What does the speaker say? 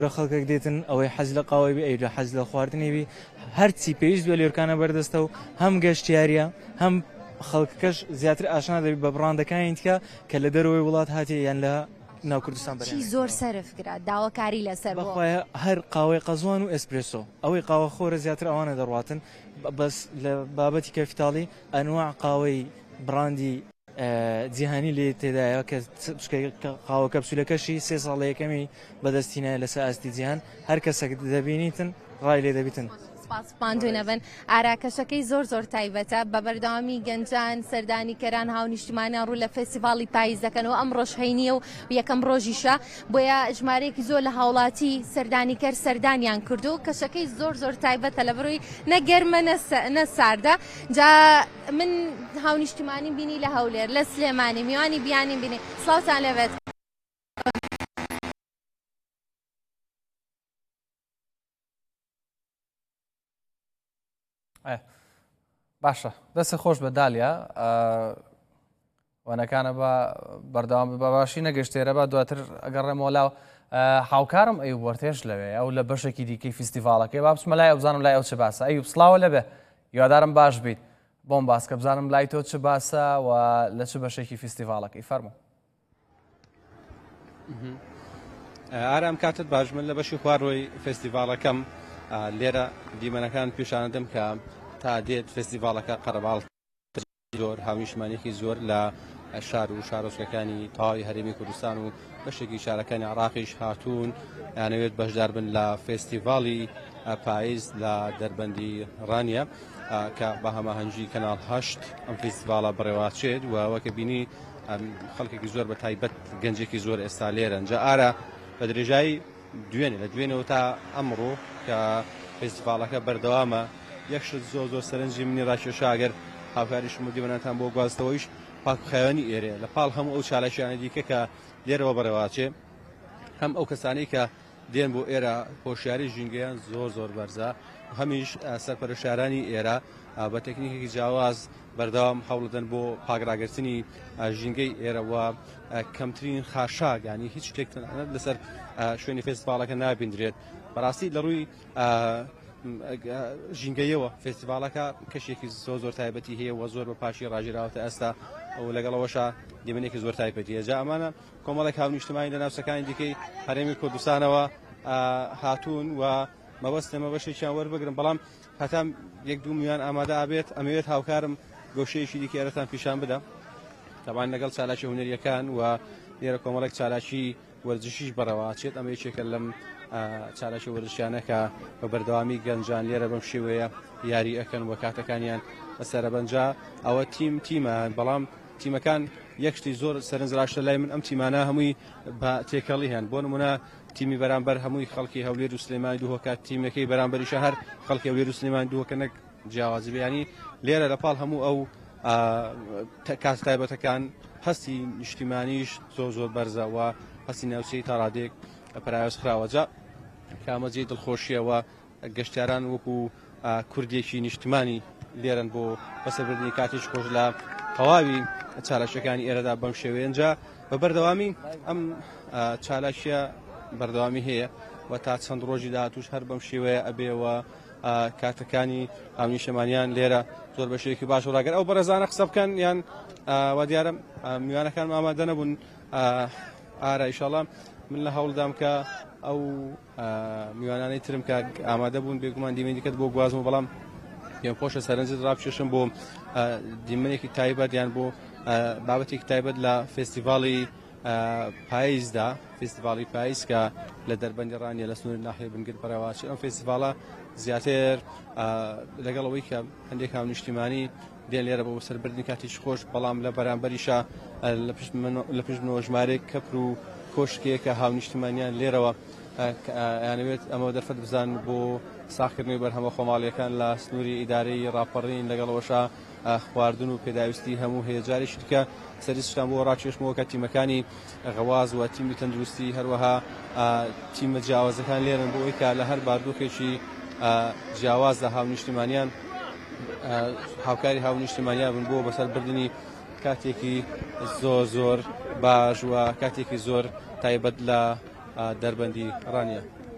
خەڵکێک دێتن ئەوەی حەز لە قاوەی بێ ئەیدا حەز لە خواردنێبی هەرچی پێویست بە لێورکانە بەردەستە و هەم گەشتیاریە هەم خەڵکەکەش زیاتر ئاشنا دەبێت بە بڕاندەکانی تکە کە لە دەرەوەی وڵات هااتێ یان لە ناو کوردستان چی زۆر سەرفکرا داواکاری لەسەر بەخوایە هەر قاوەی قەزوان و ئەسپرسۆ ئەوەی قاوە خۆرە زیاتر ئەوانە دەڕاتن بەس لە بابەتی کەفیتاڵی ئەنواع قاوەی براندی جیهانی لێ تێدایە کە قاوە کەپسولەکەشی 3 ساڵ یەکەمی بەدەستینە لەسەر ئاستی جیهان هەر کەسێک دەبینیتن ڕای لێ دەبیتن. سپاسپاندوونەبن ئاراکەشەکەی زۆر تایبەتە بە بەردەوامی گەنجان سەردانیکەران هاونیشتمانیان ڕوو لە فێستیڤاڵی پاییز دەکەنەوە ئەم ڕۆژهینیە و یەکەم ڕۆژیشە بۆیە ژمارەیەکی زۆر لە هاوڵاتی سەردانیکەر سەردانیان کردو کەشەکەی زۆر تایبەتە لە بڕووی نەگەرمە نەساردە جا من هاونیشتمانی بینی لە هەولێر لە سلێمانی میوانی بیانی بینی سڵاوتان لەبێت. باشە دەستی خۆش بە دالیا وانەکانە بە بەردەوام بەباشی نەگەشتێرە بە دواتر ئەگەڕێمەوە لاو هاوکارم ئەیوب وەرتێش لەوێ ئەو لە بەشێکی دیکەی فیستیڤاڵەکەی با بچمە لای ئەو بزانم لای ئەو چ باسە ئەیوب سڵاوە لەبێ یوادارم باش بیت بۆم باس کە بزانم لای تۆ چ باسە و لە چ بەشێکی فیستیڤاڵەکەی فەرموو. ئارام کاتت باش من لە بەشی خواڕۆی فێستیڤاڵەکەم لێرە دیمەنەکان پیشانەدەم کە تا دێت فێستیڤاڵەکە قەرەباڵ زۆر هاونیشتمانێکی زۆر لە شار و شارۆچکەکانی تەواوی هەرێمی کوردستان و بەشێکی شارەکانی عێراقیش هاتوون یانەوێت بەشدار بن لە فێستیڤاڵی پاییز لە دەربەندی ڕانیە کە بە هەماهەنگی کەناڵ 8 ئەم فێستیڤاڵە بڕێوەچێت و وەکە بینی خەڵکێکی زۆر بە تایبەت گەنجێکی زۆر ئێستا لێرەن جا ئارە بە درێژایی لە دوێنەوە تا ئەمڕۆ کە فێستیڤاڵەکە بەردەوامە یەکشت زۆر سەرنجی منی ڕاکێشاگەر هاوکاریشم و دیوەناتان بۆ گواستەوەیش پاکخەوێنی ئێرێ لە پاڵ هەموو ئەو چالەشیانە دیکە کە لێرەوە بەڕێواچێ هەم ئەو کەسانەی کە دێن بۆ ئێرە هۆشیاری ژینگەیان زۆر بەرزە هەمیش سەرپەرشتارانی ئێرە بە تەکنیکێکی جیاواز بەردەوام هەوڵدەن بۆ پاگراگرتنی ژینگەی ئێرەوە کەمترین خاشاک ینی هیچ شتێکتان لەسەر شوێنی فێستیڤاڵەکە نابیندرێت بەڕاستی لە ڕووی ژینگەیەوە فێستیڤاڵەکە کەشێکی زۆر تایبەتی هەیە و زۆر بە پاشی ڕاژێراوەتە ئێستا ئەو لەگەڵەوەشە دیمەنێکی زۆر تایبەتیە جا ئەمانە کۆمەڵێک هاونیشتمانی لە ناوچەکانی دیکەی هەرێمی کوردستانەوە هاتوون و مەبەستمە بەشێکیان وەربگرن بەڵام هەتام 1-2 میلیۆن ئامادە ئابێت ئەمەوێت هاوکارم گۆشەیەکی دیکە ئێرەتان پیشان بدە تەبان لەگەڵ چالاکی هونەریەکان و لێرە کۆمەڵێک چالاکی وەرزشیش بەڕەواچێت ئەمە یەکێکە لەم چالاکی وەرزشیانە کە بە بەردەوامی گەنجان لێرە بەم شێوەیە یاری ئەەکەن وە کاتەکانیان بەسەرەبەنجا ئەوە تیمە بەڵام تیمەکان یەکشتی زۆر سەرنجڕاشتە لای من ئەم تیمانە هەمووی بە تێکەڵی هەن بۆ نمونە تیمی بەرامبەر هەمووی خەڵکی هەولێر و سلێمانی دووهۆکات تیمەکەی بەرامبەریشە هەر خەڵکی هەولێر و سلێمانی دووهۆکە نەک جیاوازی بەیانی لێرە لە پاڵ هەموو ئەو کات تایبەتەکان هەستی نیشتیمانیش زۆر بەرزەوە هەستی ناوچەی تا ڕادێک پرایۆز خراوەجا کامەجێ دڵخۆشیەوە گەشتیاران وەکو کوردێکی نیشتمانی لێرن بۆ بەسەربردنی کاتیش خۆش لە تەواوی چالاشەکانی ئێرەدا بەم شێوەیەنجا بە بەردەوامی ئەم چالاشیە بەردەوامی هەیە و تا چەند ڕۆژی داهاتوش هەر بەم شێوەیە ئەبێەوە کاتەکانی هاونیشتمانیان لێرە زۆر بەشێکی باش ڕاگەر ئەو بەڕێزانە قسە بکەن یان وا دیارم میوانەکان ئامادە نەبوون ئارە ئیشەڵڵا من لە هەوڵدام کە ئەو میوانانەی ترم کە ئامادە بوون بێگومان دیمەنی دیکەت بۆ گوازم بەڵام پێم خۆشە سەرنجت ڕابکێشم بۆ دیمەنێکی تایبەت یان بۆ بابەتێکی تایبەت لە فێستیڤاڵی پاییزدا فێستیڤاڵی پاییز کە لە دەربەندی ڕانیە لە سنووری ناحیەی بنگت بەڕێواچێت ئەم فێستیڤاڵە زیاتر لەگەڵەوەی کە هەندێک هاونیشتیمانی دێن لێرە بۆ سەربردنی کاتیش خۆش بەڵام لە بەرامبەریشە لە پشتمنەوە ژمارەیەک کەپر و کۆشکێکە هاونیشتمانیان لێرەوە یانەوێت ئەمە دەرفەت بزان بۆ ساختکردنەوەی بەرهەمە خۆماڵیەکان لە سنووری ئیدارەی ڕاپەڕین لەگەڵەوەشە خواردن و پێداویستی هەموو هەیە جارێکی دیکە سەرریشتان بۆ ڕاکێشمەوە کە تیمەکانی غەواز و تیمی تەندروستی هەروەها تیمە جیاوازەکان لێرن بۆ ئەوەی کە لە هەر باردووکێکی جیاوازدا هاونیشتمانیان هاوکاری هاونیشتمانیان بن بۆ بەسەربردنی کاتێکی زۆر باش و کاتێکی زۆر تایبەت لە دەربەندی ڕانیە.